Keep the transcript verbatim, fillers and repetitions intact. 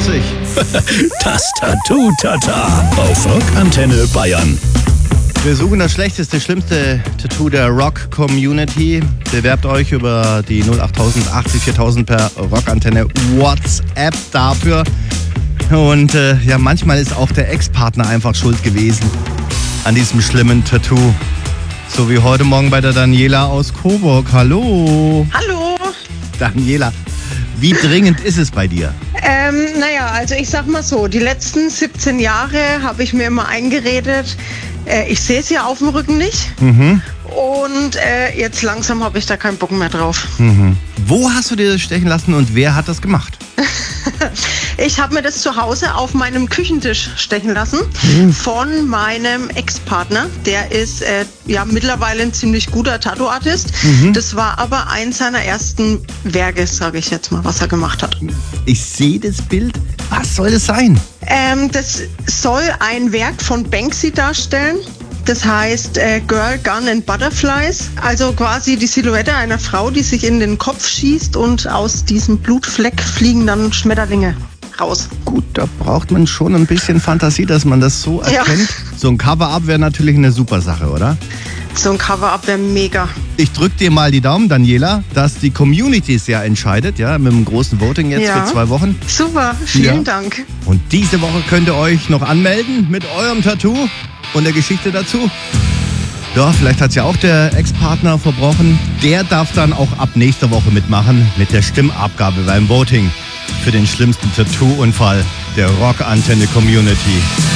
vierzig. Das Tattoo-Tata auf Rockantenne Bayern. Wir suchen das schlechteste, schlimmste Tattoo der Rock-Community. Bewerbt euch über die null acht null null achtzig viertausend per Rockantenne WhatsApp dafür. Und äh, ja, manchmal ist auch der Ex-Partner einfach schuld gewesen an diesem schlimmen Tattoo. So wie heute Morgen bei der Daniela aus Coburg. Hallo. Hallo. Daniela, wie dringend ist es bei dir? Ähm, naja, also ich sag mal so, die letzten siebzehn Jahre habe ich mir immer eingeredet, äh, ich sehe es ja auf dem Rücken nicht. Mhm. Und äh, jetzt langsam habe ich da keinen Bock mehr drauf. Mhm. Wo hast du dir das stechen lassen und wer hat das gemacht? Ich habe mir das zu Hause auf meinem Küchentisch stechen lassen Mhm. von meinem Ex-Partner. Der ist äh, ja mittlerweile ein ziemlich guter Tattoo-Artist. Mhm. Das war aber eins seiner ersten Werke, sage ich jetzt mal, was er gemacht hat. Ich sehe das Bild. Was soll das sein? Ähm, das soll ein Werk von Banksy darstellen. Das heißt äh, Girl, Gun and Butterflies. Also quasi die Silhouette einer Frau, die sich in den Kopf schießt und aus diesem Blutfleck fliegen dann Schmetterlinge raus. Gut, da braucht man schon ein bisschen Fantasie, dass man das so Ja. erkennt. So ein Cover-Up wäre natürlich eine super Sache, oder? So ein Cover-Up wäre mega. Ich drück dir mal die Daumen, Daniela, dass die Community es ja entscheidet, ja, mit dem großen Voting jetzt Ja. für zwei Wochen. Super, vielen Ja. Dank. Und diese Woche könnt ihr euch noch anmelden mit eurem Tattoo und der Geschichte dazu. Ja, vielleicht hat es ja auch der Ex-Partner verbrochen. Der darf dann auch ab nächster Woche mitmachen mit der Stimmabgabe beim Voting für den schlimmsten Tattoo-Unfall der Rockantenne-Community.